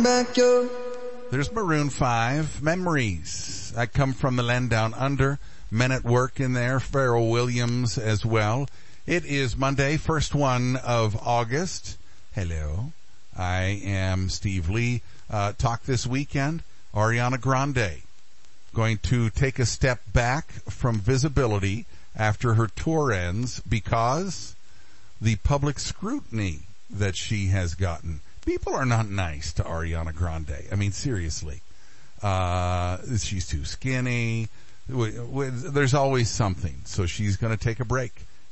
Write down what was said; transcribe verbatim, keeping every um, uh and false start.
There's Maroon five, Memories. I come from the land down under. Men at Work in there, Pharrell Williams as well. It is Monday, first one of August. Hello. I am Steve Lee. Uh, talk this weekend, Ariana Grande. Going to take a step back from visibility after her tour ends because the public scrutiny that she has gotten. People are not nice to Ariana Grande. I mean, seriously. Uh, she's too skinny. There's always something. So she's going to take a break.